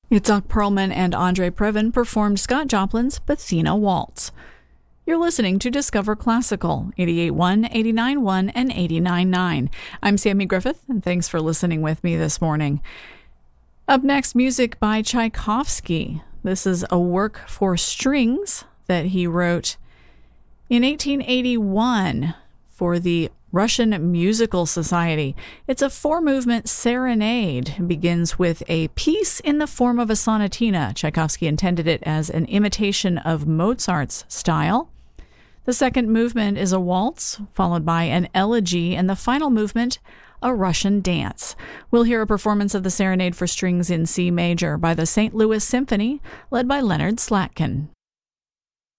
Itzhak Perlman and Andre Previn performed Scott Joplin's Bethina Waltz. You're listening to Discover Classical, 88.1, 89.1, and 89.9. I'm Sammy Griffith, and thanks for listening with me this morning. Up next, music by Tchaikovsky. This is a work for strings that he wrote in 1881 for the Russian Musical Society. It's a four-movement serenade. It begins with a piece in the form of a sonatina. Tchaikovsky intended it as an imitation of Mozart's style. The second movement is a waltz, followed by an elegy, and the final movement, a Russian dance. We'll hear a performance of the serenade for strings in C major by the St. Louis Symphony, led by Leonard Slatkin.